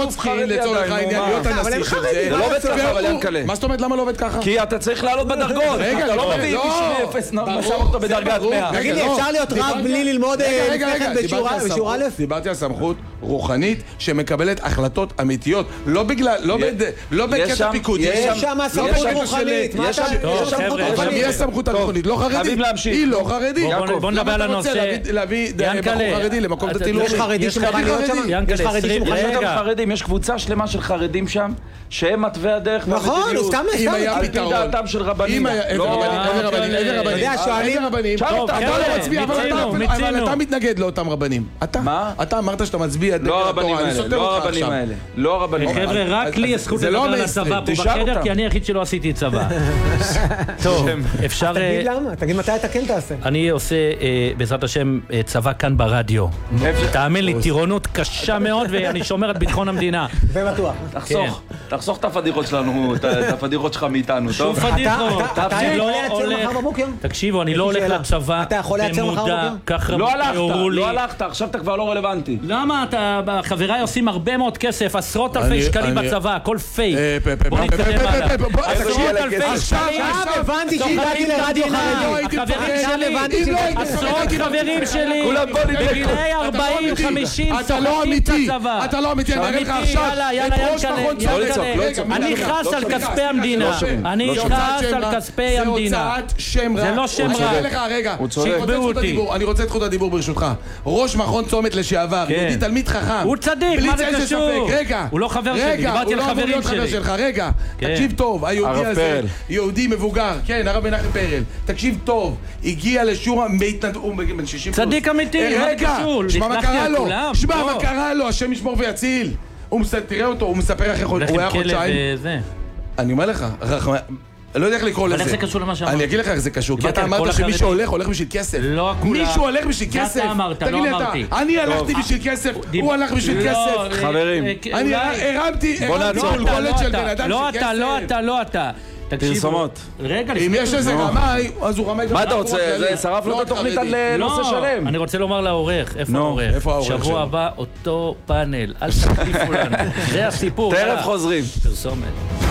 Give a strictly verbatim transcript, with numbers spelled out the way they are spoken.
צריכים לצורך העניין להיות הנשיא של זה. זה לא עובד ככה, אבל ינקלה. מה זאת אומרת, למה לא עובד ככה? כי אתה צריך לעלות בדרגות. אתה לא מביא מישהו מאפס, ושם אותו בדרגת מאה. תגיד לי, אפשר להיות רב בלי ללמוד בשיעור א'? דיברתי על סמכות רוחנית שמקבלת החלטות אמיתיות, לא בגלל, לא בקטע פיקודי. יש שם סמכות רוחנית. יש שם סמכות אבל מי הסמכות הרוחנית? לא חרדית. חייבים להמשיך. היא לא חרדית. בוא נדבר על הנושא. להביא בחור חרדי למקום דתי לאומי. יש חרדי שמוכן להיות שם? יש חרדי שמוכן להיות שם? חרדים, יש קבוצה שלמה של חרדים שם, שהם מתווי הדרך נכון, סתם אם היה על פי פתרון. דעתם של רבנים. איזה רבנים? איזה רבנים? יודע, שואלים. איזה רבנים? אתה לא מצביע, אבל אתה מתנגד לאותם רבנים. אתה? מה? אתה אמרת שאתה מצביע דגל לא התורה. הרבנים האלה, לא הרבנים האלה. לא הרבנים האלה. חבר'ה, רק לי יש זכות לדבר על הצבא פה בחדר, כי אני היחיד שלא עשיתי צבא. טוב, אפשר... תגיד למה, תגיד מתי אתה כן תעשה. אני עושה, בעזרת השם, צבא כאן ברדיו. תאמין לי, טירונות קשה מאוד, ואני שומר את ביטחון המדינה. זה בטוח. תחסוך, תחסוך את הפדיחות שלנו, את הפדיחות שלך מאיתנו, טוב? שום פדיחות. אתה יכול לייצר מחר בבוקר? תקשיבו, אני לא הולך לצבא. אתה יכול לייצר מחר בבוקר? כך לא הלכת, תיאורו לי. לא הלכת, עכשיו אתה כבר לא רלוונטי. למה? אתה, חבריי עושים הרבה מאוד כסף, עשרות אלפי שקלים בצבא, הכל פייק. בוא נתקדם הלאה. עשרות אלפי שקלים. עכשיו הבנתי שהגעתי לרדיו חרדי. עשרות חברים שלי בגילי ארבעים חמישים שוחקים את הצבא. אתה לא אמיתי, אני אראה לך עכשיו את ראש מכון צומת. אני חס על כספי המדינה. אני חס על כספי המדינה. זה הוצאת שם רע. זה לא שם רע. רגע, שיקבעו אותי. אני רוצה את זכות הדיבור ברשותך. ראש מכון צומת לשעבר, יהודי תלמיד חכם. הוא צדיק, מה זה קשור? רגע, הוא לא חבר שלי, דיברתי על חברים שלי. רגע, תקשיב טוב, היהודי הזה, יהודי מבוגר, כן, הרב מנחם פרל, תקשיב טוב, הגיע לשיעור בהתנדבות, הוא בן שישים פלוס. צדיק אמיתי, מה זה קשור? שמע מה קרה לו, שמע מה קרה לו, השם ישמור ויציל. תראה אותו, הוא מספר איך הוא היה חודשיים. אני אומר לך, לא יודע איך לקרוא לזה. אבל איך זה קשור למה שאמרת? אני אגיד לך איך זה קשור, כי אתה אמרת שמי שהולך, הולך בשביל כסף. לא כולם. מישהו הולך בשביל כסף. זה אתה אמרת, לא אמרתי. אני הלכתי בשביל כסף, הוא הלך בשביל כסף. חברים. אני הרמתי, הרמתי גולגולת של בן אדם לא של אתה, כסף. לא אתה, לא אתה. פרסומות. רגע, אם יש איזה רמאי, אז הוא רמאי גם... מה אתה רוצה? שרפנו את התוכנית על נושא שלם. אני רוצה לומר לעורך, איפה העורך? איפה העורך שלו? שבוע הבא אותו פאנל, אל תקליפו לנו. זה הסיפור. תכף חוזרים. פרסומת.